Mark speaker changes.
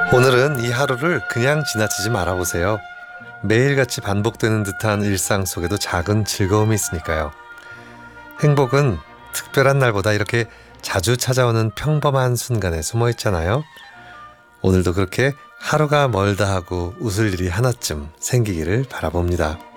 Speaker 1: 오늘은 이 하루를 그냥 지나치지 말아보세요. 매일같이 반복되는 듯한 일상 속에도 작은 즐거움이 있으니까요. 행복은 특별한 날보다 이렇게 자주 찾아오는 평범한 순간에 숨어 있잖아요. 오늘도 그렇게 하루가 멀다 하고 웃을 일이 하나쯤 생기기를 바라봅니다.